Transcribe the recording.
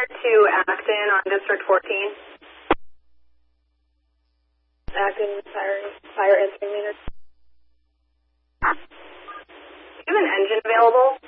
Center to Acton on District 14. Acton fire answering meter. Do you have an engine available?